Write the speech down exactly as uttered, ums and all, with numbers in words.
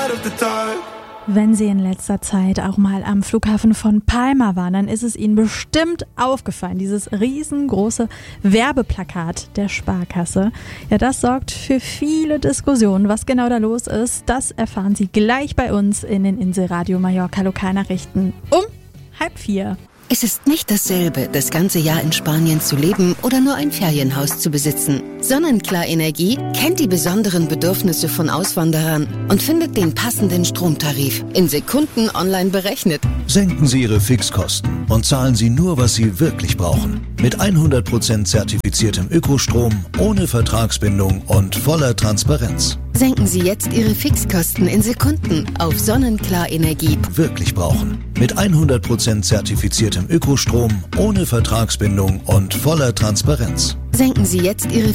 Wenn Sie in letzter Zeit auch mal am Flughafen von Palma waren, dann ist es Ihnen bestimmt aufgefallen, dieses riesengroße Werbeplakat der Sparkasse. Ja, das sorgt für viele Diskussionen. Was genau da los ist, das erfahren Sie gleich bei uns in den Inselradio Mallorca Lokalnachrichten um halb vier. Es ist nicht dasselbe, das ganze Jahr in Spanien zu leben oder nur ein Ferienhaus zu besitzen. Sonnenklar Energie kennt die besonderen Bedürfnisse von Auswanderern und findet den passenden Stromtarif in Sekunden online berechnet. Senken Sie Ihre Fixkosten und zahlen Sie nur, was Sie wirklich brauchen. Mit hundert Prozent zertifiziertem Ökostrom, ohne Vertragsbindung und voller Transparenz. Senken Sie jetzt Ihre Fixkosten in Sekunden auf Sonnenklar Energie. Wirklich brauchen. Mit hundert Prozent zertifiziertem Ökostrom, ohne Vertragsbindung und voller Transparenz. Senken Sie jetzt Ihre